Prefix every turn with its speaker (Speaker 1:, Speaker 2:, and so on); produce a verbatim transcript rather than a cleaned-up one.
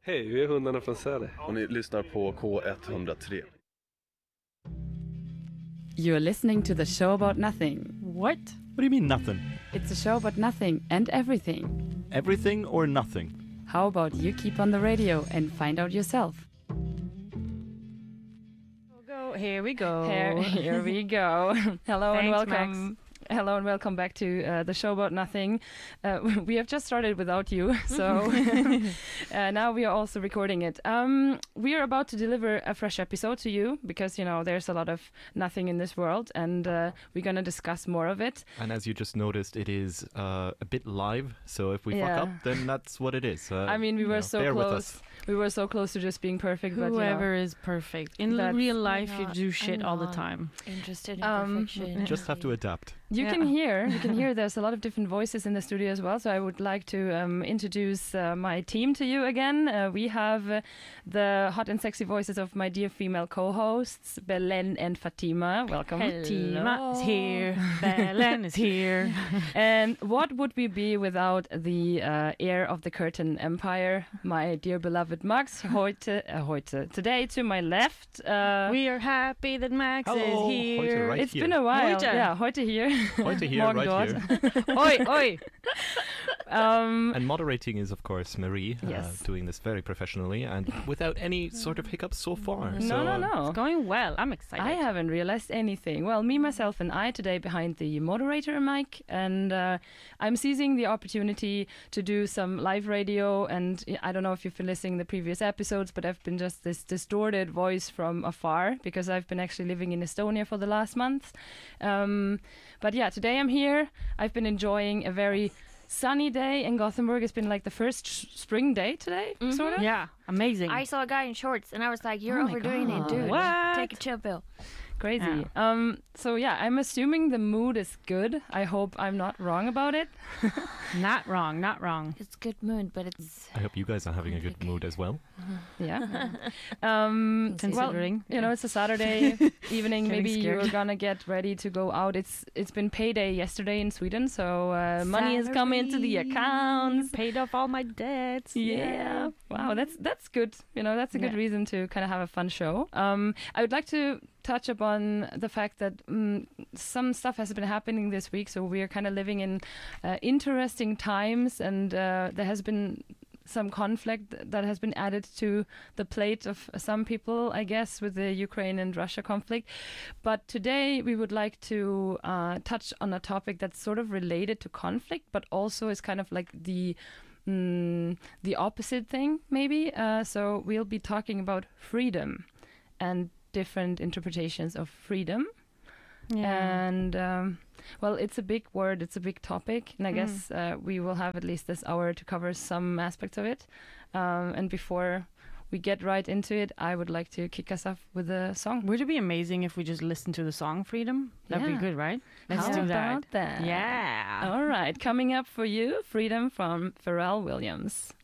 Speaker 1: Hej, vi är hundarna från Säle.
Speaker 2: Och ni lyssnar på K one oh three.
Speaker 3: You're listening to the show about nothing.
Speaker 4: What? What do you mean nothing?
Speaker 3: It's a show about nothing and everything.
Speaker 4: Everything or nothing?
Speaker 3: How about you keep on the radio and find out yourself?
Speaker 5: Go, here we go.
Speaker 3: Here, here we go. Hello and
Speaker 5: Thanks,
Speaker 3: welcome.
Speaker 5: Max.
Speaker 3: Hello and welcome back to uh, the show about nothing. Uh, we have just started without you, so uh, now we are also recording it. Um, we are about to deliver a fresh episode to you because, you know, there's a lot of nothing in this world, and uh, we're going to discuss more of it.
Speaker 6: And as you just noticed, it is uh, a bit live, so if we
Speaker 3: Yeah.
Speaker 6: fuck up, then that's what it is. Uh,
Speaker 3: I mean, we
Speaker 6: you
Speaker 3: were
Speaker 6: know,
Speaker 3: so
Speaker 6: bear with
Speaker 3: close.
Speaker 6: us.
Speaker 3: We were so close to just being perfect, but you know.
Speaker 5: Whoever is perfect. In
Speaker 3: That's-
Speaker 5: real life,
Speaker 7: I'm
Speaker 5: you
Speaker 7: not-
Speaker 5: do shit
Speaker 7: I'm
Speaker 5: all the
Speaker 7: not
Speaker 5: time.
Speaker 7: Interested in
Speaker 3: Um,
Speaker 7: perfection.
Speaker 6: Just have to adapt.
Speaker 3: You
Speaker 5: Yeah.
Speaker 3: can hear, you can hear there's a lot of different voices in the studio as well. So I would like to um, introduce uh, my team to you again. Uh, we have uh, the hot and sexy voices of my dear female co-hosts, Belen and Fatima. Welcome.
Speaker 5: Fatima is here. Belen is here.
Speaker 3: And what would we be without the uh, heir of the curtain empire, my dear beloved Max? Heute, uh, heute. Today to my left. Uh,
Speaker 5: We are happy that Max
Speaker 6: Hello,
Speaker 5: is here.
Speaker 6: heute right
Speaker 3: it's
Speaker 6: here.
Speaker 3: been a while.
Speaker 5: Heute.
Speaker 3: Yeah, heute here.
Speaker 6: Heute here,
Speaker 3: Morgen
Speaker 6: right
Speaker 3: dort.
Speaker 6: here.
Speaker 5: Oi, oi.
Speaker 3: Um,
Speaker 6: And moderating is, of course, Marie, uh,
Speaker 3: Yes.
Speaker 6: doing this very professionally and without any sort of hiccups so far.
Speaker 3: no,
Speaker 6: so,
Speaker 3: no,
Speaker 6: uh,
Speaker 3: no.
Speaker 5: It's going well. I'm excited.
Speaker 3: I haven't realized anything. Well, me, myself, and I today behind the moderator mic, and uh, I'm seizing the opportunity to do some live radio. And I don't know if you've been listening to the previous episodes, but I've been just this distorted voice from afar because I've been actually living in Estonia for the last month. Um, but yeah, today I'm here. I've been enjoying a very sunny day in Gothenburg. It's been like the first sh- spring day today,
Speaker 7: Mhm.
Speaker 3: sort of.
Speaker 5: Yeah, amazing.
Speaker 7: I saw a guy in shorts and I was like, you're
Speaker 3: Oh my
Speaker 7: overdoing
Speaker 3: God.
Speaker 7: it, dude.
Speaker 5: What?
Speaker 7: Take a chill pill.
Speaker 3: Crazy. Um, so yeah, I'm assuming the mood is good. I hope I'm not wrong about it.
Speaker 5: Not wrong, not wrong.
Speaker 7: It's good mood, but it's...
Speaker 6: I hope you guys are having a good mood as well.
Speaker 3: Yeah. um,
Speaker 5: Considering.
Speaker 3: well, you know, it's a Saturday evening.
Speaker 5: Getting
Speaker 3: Maybe
Speaker 5: scared.
Speaker 3: you're gonna get ready to go out. It's it's been payday yesterday in Sweden, so uh, money has come into the accounts.
Speaker 5: Paid off all my debts.
Speaker 3: Yeah. Wow, that's that's good. You know, that's a good
Speaker 5: Yeah.
Speaker 3: reason to kind of have a fun show. Um, I would like to touch upon the fact that um, some stuff has been happening this week. So we are kind of living in uh, interesting times, and uh, there has been some conflict that has been added to the plate of some people, I guess, with the Ukraine and Russia conflict. But today we would like to uh, touch on a topic that's sort of related to conflict, but also is kind of like the mm, the opposite thing, maybe. Uh, so we'll be talking about freedom and different interpretations of freedom.
Speaker 5: Yeah.
Speaker 3: And um, well, it's a big word, it's a big topic, and I
Speaker 5: Mm.
Speaker 3: guess uh, we will have at least this hour to cover some aspects of it. Um, and before we get right into it, I would like to kick us off with a song.
Speaker 5: Would it be amazing if we just listened to the song Freedom? That'd
Speaker 3: Yeah.
Speaker 5: be good, right? Let's
Speaker 3: How
Speaker 5: do that.
Speaker 3: about that?
Speaker 5: Yeah.
Speaker 3: All right, coming up for you, Freedom from Pharrell Williams.